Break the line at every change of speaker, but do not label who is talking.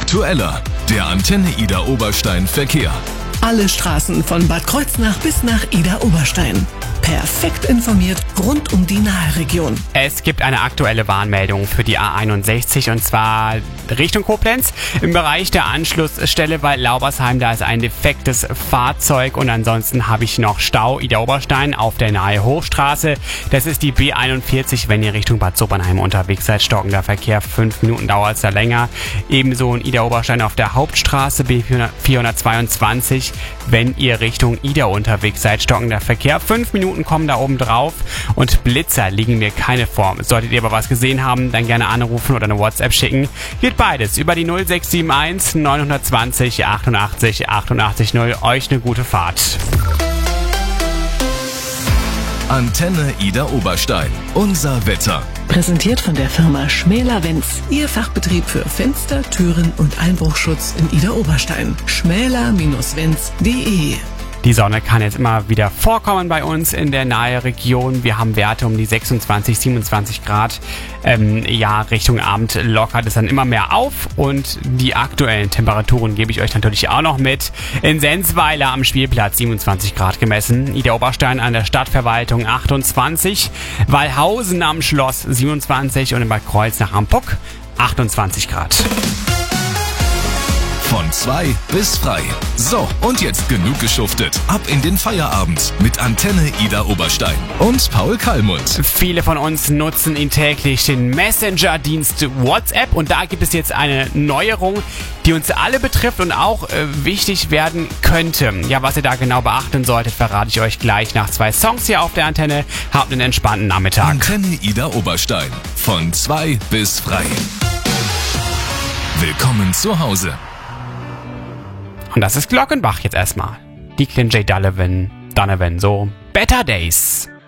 aktueller. Der Antenne Idar Oberstein Verkehr.
Alle Straßen von Bad Kreuznach bis nach Idar Oberstein. Perfekt informiert rund um die Naheregion.
Es gibt eine aktuelle Warnmeldung für die A61 und zwar Richtung Koblenz. Im Bereich der Anschlussstelle bei Laubersheim, da ist ein defektes Fahrzeug und ansonsten habe ich noch Stau Idar Oberstein auf der Nahe Hochstraße. Das ist die B41, wenn ihr Richtung Bad Sobernheim unterwegs seid. Stockender Verkehr, 5 Minuten dauert es da länger. Ebenso in Idar Oberstein auf der Hauptstraße B422, wenn ihr Richtung Idar unterwegs seid. Stockender Verkehr, 5 Minuten kommen da oben drauf und Blitzer liegen mir keine vor. Solltet ihr aber was gesehen haben, dann gerne anrufen oder eine WhatsApp schicken. Geht beides über die 0671 920 88 88 0. Euch eine gute Fahrt.
Antenne Idar Oberstein. Unser Wetter.
Präsentiert von der Firma Schmäler-Wenz. Ihr Fachbetrieb für Fenster, Türen und Einbruchschutz in Idar Oberstein. schmäler-wenz.de.
Die Sonne kann jetzt immer wieder vorkommen bei uns in der Nahe-Region. Wir haben Werte um die 26, 27 Grad. Richtung Abend lockert es dann immer mehr auf. Und die aktuellen Temperaturen gebe ich euch natürlich auch noch mit. In Sensweiler am Spielplatz 27 Grad gemessen. Idar Oberstein an der Stadtverwaltung 28. Wallhausen am Schloss 27 und in Bad Kreuznach am Puck 28 Grad.
Von 2 bis frei. So, und jetzt genug geschuftet. Ab in den Feierabend mit Antenne Idar Oberstein und Paul Kallmund.
Viele von uns nutzen ihn täglich, den Messenger-Dienst WhatsApp. Und da gibt es jetzt eine Neuerung, die uns alle betrifft und auch wichtig werden könnte. Ja, was ihr da genau beachten solltet, verrate ich euch gleich nach 2 Songs hier auf der Antenne. Habt einen entspannten Nachmittag.
Antenne Idar Oberstein. Von 2 bis frei. Willkommen zu Hause.
Und das ist Glockenbach jetzt erstmal. Declan J. Donovan, so Better Days.